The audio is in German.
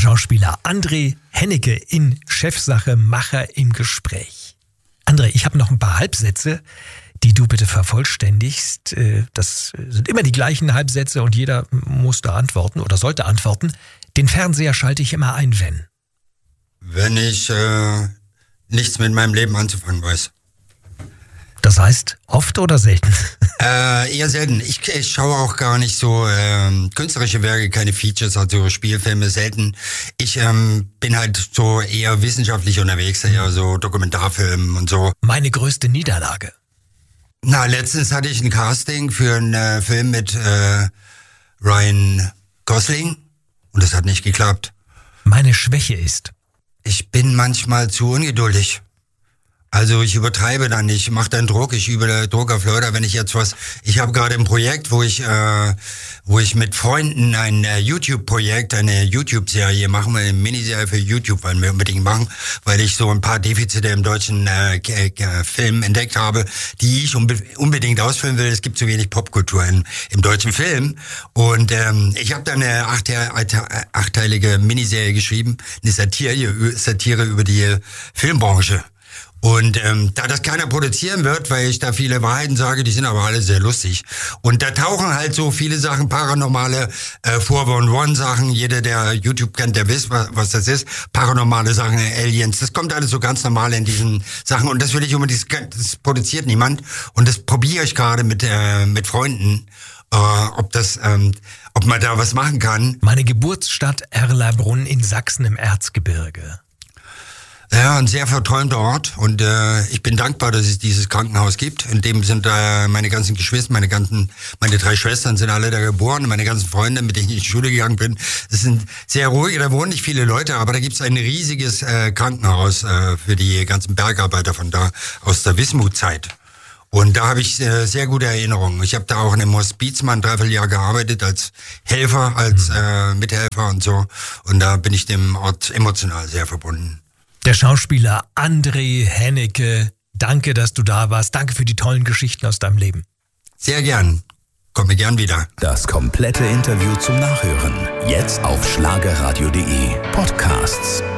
Schauspieler André Hennecke in Chefsache Macher im Gespräch. André, ich habe noch ein paar Halbsätze, die du bitte vervollständigst. Das sind immer die gleichen Halbsätze und jeder muss da antworten oder sollte antworten. Den Fernseher schalte ich immer ein, wenn? Wenn ich nichts mit meinem Leben anzufangen weiß. Das heißt, oft oder selten? Eher selten. Ich schaue auch gar nicht so künstlerische Werke, keine Features, also Spielfilme, selten. Ich bin halt so eher wissenschaftlich unterwegs, eher so Dokumentarfilm und so. Meine größte Niederlage? Na, letztens hatte ich ein Casting für einen Film mit Ryan Gosling und das hat nicht geklappt. Meine Schwäche ist? Ich bin manchmal zu ungeduldig. Also ich übertreibe dann nicht, mache dann Druck, ich übe Druck auf Leute, wenn ich jetzt ich habe gerade ein Projekt, wo ich mit Freunden ein YouTube-Projekt, eine YouTube-Serie machen, eine Miniserie für YouTube, wollen wir unbedingt machen, weil ich so ein paar Defizite im deutschen Film entdeckt habe, die ich unbedingt ausfüllen will. Es gibt zu wenig Popkultur im deutschen Film und ich habe dann eine achtteilige Miniserie geschrieben, eine Satire über die Filmbranche. Und da das keiner produzieren wird, weil ich da viele Wahrheiten sage, die sind aber alle sehr lustig. Und da tauchen halt so viele Sachen, paranormale 411-Sachen. Jeder, der YouTube kennt, der weiß, was das ist. Paranormale Sachen, Aliens, das kommt alles so ganz normal in diesen Sachen. Und das will ich unbedingt, das produziert niemand. Und das probiere ich gerade mit Freunden, ob man da was machen kann. Meine Geburtsstadt Erlabrunn in Sachsen im Erzgebirge. Ja, ein sehr verträumter Ort und ich bin dankbar, dass es dieses Krankenhaus gibt. In dem sind meine ganzen Geschwister, meine 3 Schwestern sind alle da geboren, meine ganzen Freunde, mit denen ich in die Schule gegangen bin. Das sind sehr ruhig, da wohnen nicht viele Leute, aber da gibt's ein riesiges Krankenhaus für die ganzen Bergarbeiter von da aus der Wismutzeit. Und da habe ich sehr gute Erinnerungen. Ich habe da auch in einem Hospiz mal ein Dreivierteljahr gearbeitet als Helfer, als Mithelfer und so. Und da bin ich dem Ort emotional sehr verbunden. Der Schauspieler André Hennecke, danke, dass du da warst. Danke für die tollen Geschichten aus deinem Leben. Sehr gern. Komme gern wieder. Das komplette Interview zum Nachhören. Jetzt auf schlagerradio.de Podcasts.